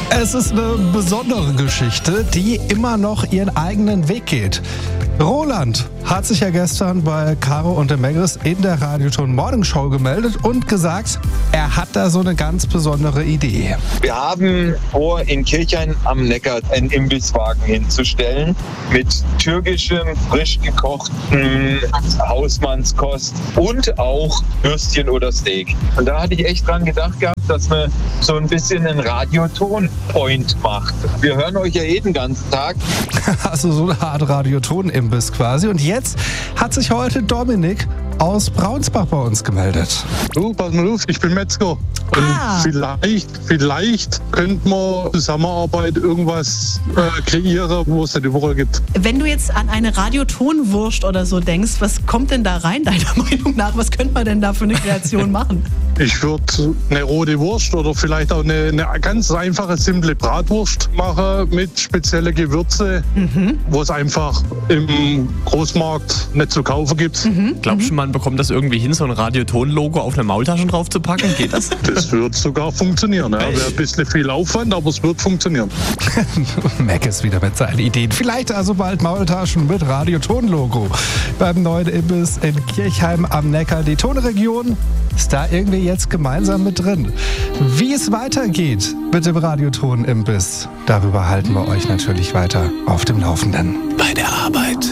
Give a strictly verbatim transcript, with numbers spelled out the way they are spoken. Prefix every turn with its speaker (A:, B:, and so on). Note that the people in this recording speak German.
A: Es ist eine besondere Geschichte, die immer noch ihren eigenen Weg geht. Roland hat sich ja gestern bei Caro und dem Megris in der Radioton Morning Show gemeldet und gesagt, er hat da so eine ganz besondere Idee.
B: Wir haben vor, in Kirchhain am Neckar einen Imbisswagen hinzustellen mit türkischem, frisch gekochten Hausmannskost und auch Würstchen oder Steak. Und da hatte ich echt dran gedacht gehabt, dass man so ein bisschen einen Radioton-Point macht. Wir hören euch ja jeden ganzen Tag.
A: Also so eine Art Radioton-Imbiss quasi. Und jetzt hat sich heute Dominik aus Braunsbach bei uns gemeldet.
C: Du, pass mal auf, ich bin Metzger. Und
D: Ah.
C: vielleicht, vielleicht könnte man Zusammenarbeit irgendwas äh, kreieren, wo es nicht überall gibt.
D: Wenn du jetzt an eine Radiotonwurst oder so denkst, was kommt denn da rein, deiner Meinung nach? Was könnte man denn da für eine Kreation machen?
C: Ich würde eine rote Wurst oder vielleicht auch eine, eine ganz einfache, simple Bratwurst machen mit speziellen Gewürze, mhm. wo es einfach im Großmarkt nicht zu kaufen gibt.
D: Mhm.
E: Glaubst du, man bekommt das irgendwie hin, so ein Radioton-Logo auf eine Maultasche drauf zu packen? Geht das?
C: Das wird sogar funktionieren. Ja. Wäre ein bisschen viel Aufwand, aber es wird funktionieren.
A: Mac ist wieder mit seinen Ideen. Vielleicht also bald Maultaschen mit Radioton-Logo. Beim neuen Imbiss in Kirchheim am Neckar. Die Tonregion ist da irgendwie jetzt gemeinsam mit drin. Wie es weitergeht mit dem Radioton-Imbiss, darüber halten wir euch natürlich weiter auf dem Laufenden.
E: Bei der Arbeit.